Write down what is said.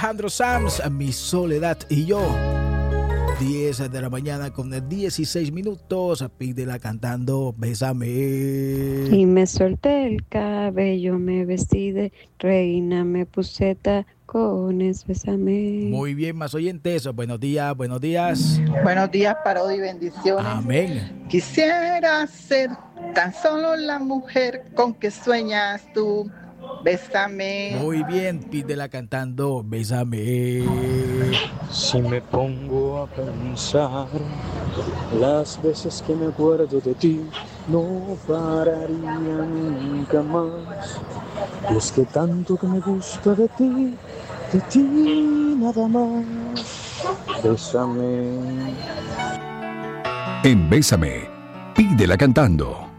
Alejandro Sanz, Mi Soledad y Yo. 10 de la mañana con 16 minutos. Pídela cantando Bésame. Y me solté el cabello, me vestí de reina, me puse tacones, bésame. Muy bien, más oyentes. Buenos días, buenos días. Buenos días, Parodi, bendiciones. Amén. Quisiera ser tan solo la mujer con que sueñas tú. Bésame. Muy bien, pídela cantando Bésame. Si me pongo a pensar las veces que me acuerdo de ti, no pararía nunca más. Y es que tanto que me gusta de ti nada más. Bésame. En Bésame, pídela cantando.